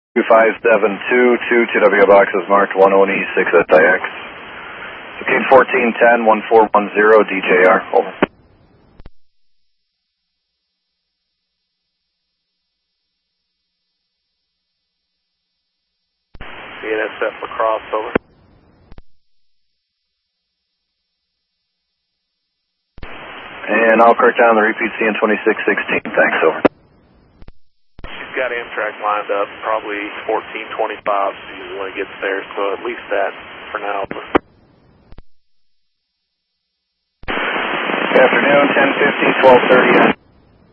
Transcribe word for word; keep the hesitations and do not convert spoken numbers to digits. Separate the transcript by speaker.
Speaker 1: two five seven two, two two W boxes marked one O N E six S I X. Locate fourteen ten, one four one zero, D J R, over.
Speaker 2: B N S F across, over.
Speaker 1: And I'll correct down the repeat C N twenty-six sixteen, thanks, over.
Speaker 2: She's got Amtrak lined up, probably fourteen twenty-five, so you want to get there, so at least that for now.
Speaker 1: Good afternoon, ten fifty, twelve thirty.